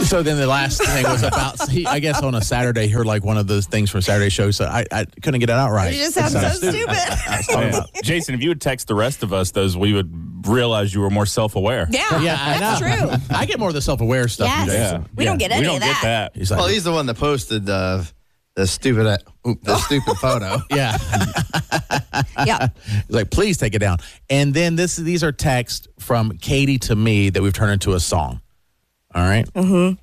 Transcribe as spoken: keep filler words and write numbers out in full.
So then the last thing was about, he, I guess on a Saturday, heard like one of those things from Saturday show, so I, I couldn't get it out right. You just sound so stupid. I, I was talking about. Jason, if you would text the rest of us those, we would realize you were more self-aware. Yeah, Yeah, I that's know. true. I get more of the self-aware stuff Yes. from Jason. We don't get any we don't of get that. He's like, Well, he's the one that posted uh, the stupid, uh, oop, the stupid photo. yeah. Yeah. He's like, please take it down. And then this, these are texts from Katie to me that we've turned into a song. All right? Mm-hmm.